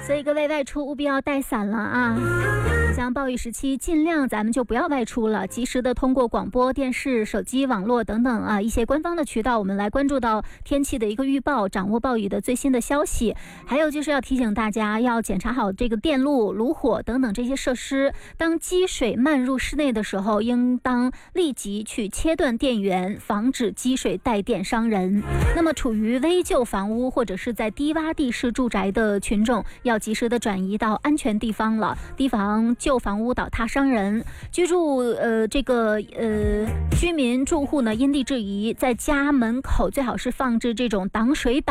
所以各位外出务必要带伞了啊！像暴雨时期，尽量咱们就不要外出了，及时的通过广播电视、手机、网络等等啊一些官方的渠道，我们来关注到天气的一个预报，掌握暴雨的最新的消息。还有就是要提醒大家要检查好这个电路、炉火等等这些设施，当积水漫入室内的时候，应当立即去切断电源，防止积水带电伤人。那么处于危旧房屋或者是在低洼地势住宅的群众，要及时的转移到安全地方了，提防旧房屋倒塌伤人。居住居民住户呢因地制宜，在家门口最好是放置这种挡水板。